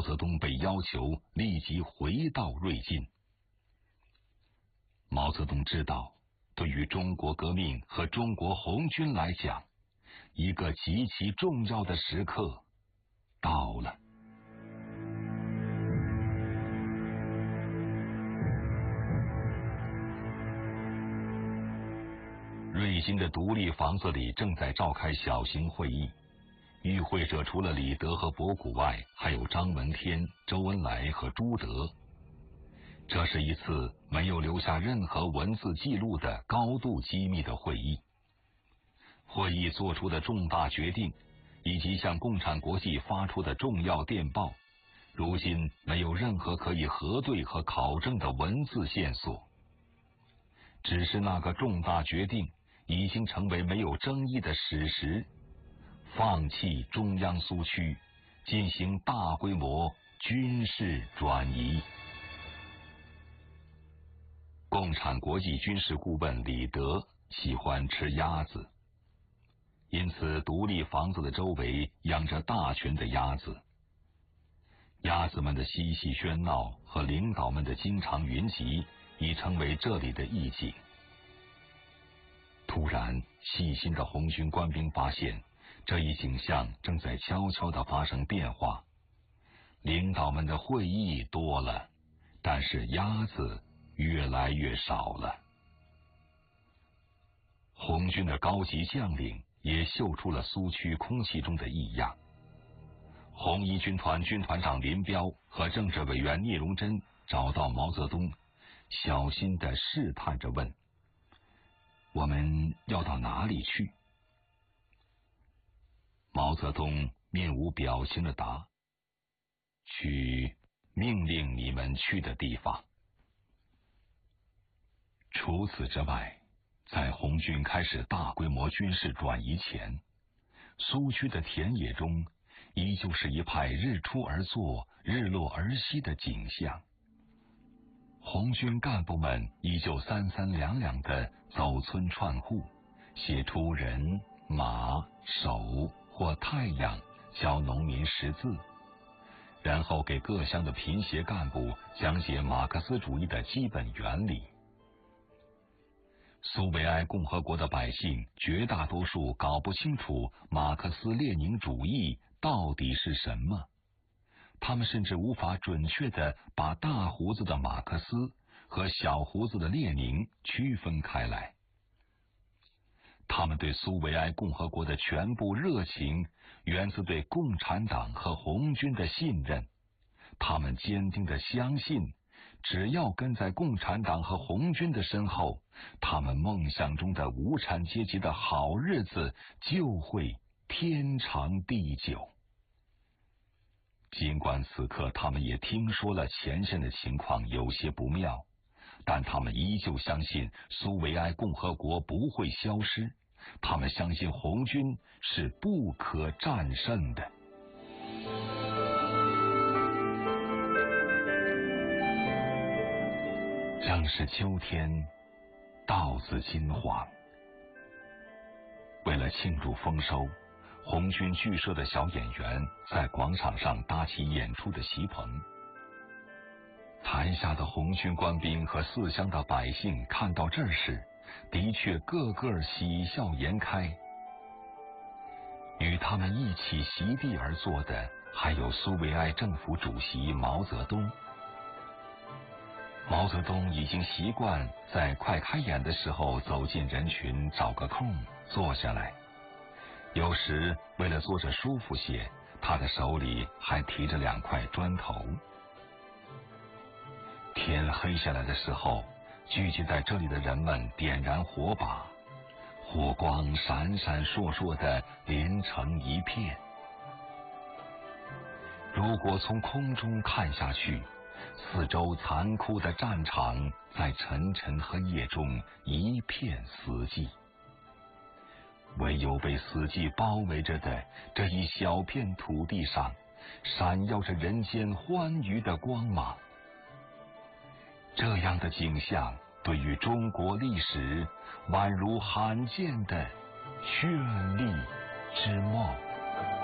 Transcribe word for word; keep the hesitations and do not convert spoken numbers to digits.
毛泽东被要求立即回到瑞金。毛泽东知道，对于中国革命和中国红军来讲，一个极其重要的时刻到了。瑞金的独立房子里正在召开小型会议，与会者除了李德和博古外，还有张闻天、周恩来和朱德。这是一次没有留下任何文字记录的高度机密的会议。会议做出的重大决定，以及向共产国际发出的重要电报，如今没有任何可以核对和考证的文字线索。只是那个重大决定已经成为没有争议的史实，放弃中央苏区，进行大规模军事转移。共产国际军事顾问李德喜欢吃鸭子，因此独立房子的周围养着大群的鸭子。鸭子们的嬉戏喧闹和领导们的经常云集已成为这里的意境。突然，细心的红军官兵发现，这一景象正在悄悄地发生变化。领导们的会议多了，但是鸭子越来越少了。红军的高级将领也嗅出了苏区空气中的异样。红一军团军团长林彪和政治委员聂荣臻找到毛泽东，小心地试探着问：我们要到哪里去？毛泽东面无表情地答：去命令你们去的地方。除此之外，在红军开始大规模军事转移前，苏区的田野中依旧是一派日出而作、日落而息的景象。红军干部们依旧三三两两地走村串户，写出人、马、手或太阳教农民识字，然后给各乡的贫协干部讲解马克思主义的基本原理。苏维埃共和国的百姓绝大多数搞不清楚马克思列宁主义到底是什么，他们甚至无法准确地把大胡子的马克思和小胡子的列宁区分开来。他们对苏维埃共和国的全部热情源自对共产党和红军的信任，他们坚定地相信，只要跟在共产党和红军的身后，他们梦想中的无产阶级的好日子就会天长地久。尽管此刻他们也听说了前线的情况有些不妙，但他们依旧相信苏维埃共和国不会消失，他们相信红军是不可战胜的。正是秋天，稻子金黄。为了庆祝丰收，红军剧社的小演员在广场上搭起演出的席棚。台下的红军官兵和四乡的百姓看到这时，的确个个喜笑颜开。与他们一起席地而坐的还有苏维埃政府主席毛泽东。毛泽东已经习惯在快开演的时候走进人群，找个空坐下来。有时为了坐着舒服些，他的手里还提着两块砖头。天黑下来的时候，聚集在这里的人们点燃火把，火光闪闪烁烁地连成一片。如果从空中看下去，四周残酷的战场在沉沉黑夜中一片死寂，唯有被死寂包围着的这一小片土地上，闪耀着人间欢愉的光芒。这样的景象对于中国历史宛如罕见的绚丽之梦。